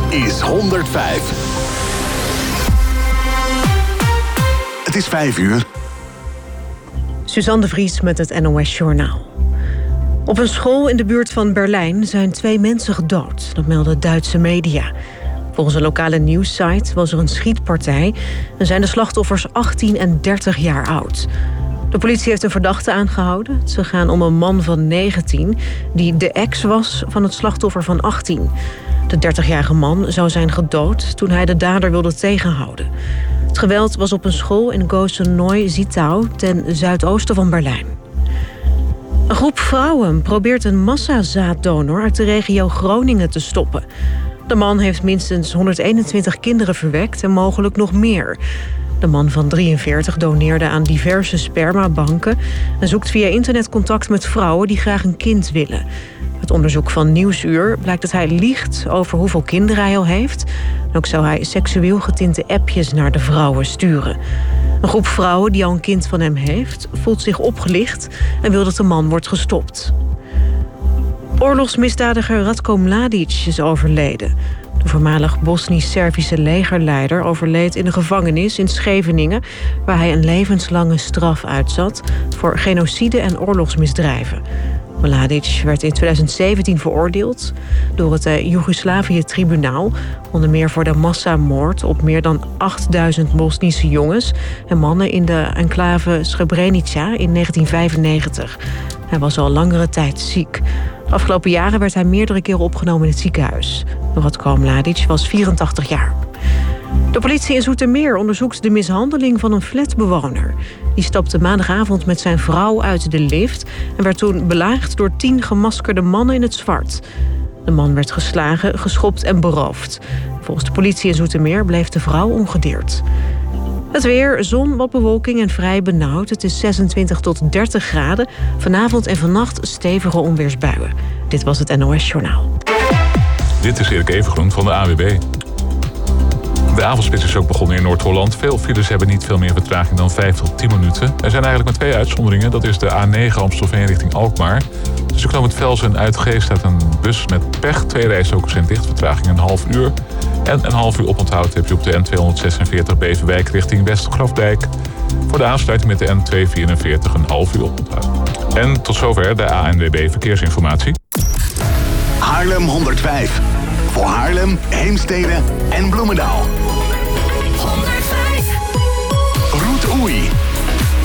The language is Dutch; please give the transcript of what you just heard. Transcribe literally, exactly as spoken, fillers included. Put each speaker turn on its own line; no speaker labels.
is honderdvijf. Het is vijf uur.
Suzanne de Vries met het N O S Journaal. Op een school in de buurt van Berlijn zijn twee mensen gedood. Dat melden Duitse media. Volgens een lokale nieuwssite was er een schietpartij en zijn de slachtoffers achttien en dertig jaar oud. De politie heeft een verdachte aangehouden. Ze gaan om een man van negentien die de ex was van het slachtoffer van achttien. De dertigjarige man zou zijn gedood toen hij de dader wilde tegenhouden. Het geweld was op een school in Gosen-Neu-Zittau ten zuidoosten van Berlijn. Een groep vrouwen probeert een massazaaddonor uit de regio Groningen te stoppen. De man heeft minstens honderdeenentwintig kinderen verwekt en mogelijk nog meer. De man van drieënveertig doneerde aan diverse spermabanken en zoekt via internet contact met vrouwen die graag een kind willen. Uit onderzoek van Nieuwsuur blijkt dat hij liegt over hoeveel kinderen hij al heeft. En ook zou hij seksueel getinte appjes naar de vrouwen sturen. Een groep vrouwen die al een kind van hem heeft, voelt zich opgelicht en wil dat de man wordt gestopt. Oorlogsmisdadiger Ratko Mladic is overleden. De voormalig Bosnisch-Servische legerleider overleed in een gevangenis in Scheveningen, waar hij een levenslange straf uitzat voor genocide en oorlogsmisdrijven. Mladic werd in tweeduizend zeventien veroordeeld door het Joegoslavië-tribunaal, onder meer voor de massamoord op meer dan achtduizend Bosnische jongens en mannen in de enclave Srebrenica in negentien vijfennegentig. Hij was al langere tijd ziek. De afgelopen jaren werd hij meerdere keren opgenomen in het ziekenhuis. Ratko Mladic was vierentachtig jaar. De politie in Zoetermeer onderzoekt de mishandeling van een flatbewoner. Die stapte maandagavond met zijn vrouw uit de lift en werd toen belaagd door tien gemaskerde mannen in het zwart. De man werd geslagen, geschopt en beroofd. Volgens de politie in Zoetermeer bleef de vrouw ongedeerd. Het weer, zon, wat bewolking en vrij benauwd. Het is zesentwintig tot dertig graden. Vanavond en vannacht stevige onweersbuien. Dit was het N O S Journaal.
Dit is Erik Evengroen van de A W B. De avondspits is ook begonnen in Noord-Holland. Veel files hebben niet veel meer vertraging dan vijf tot tien minuten. Er zijn eigenlijk maar twee uitzonderingen. Dat is de A negen Amstelveen richting Alkmaar. Tussen knooppunt Velsen en Uitgeest staat een bus met pech. Twee rijstroken zijn dicht, vertraging een half uur. En een half uur oponthoud heb je op de N tweehonderdzesenveertig Beverwijk richting Westgrafdijk. Voor de aansluiting met de N tweehonderdvierenveertig een half uur oponthoud. En tot zover de A N W B Verkeersinformatie.
Haarlem honderdvijf. Voor Haarlem, Heemstede en Bloemendaal.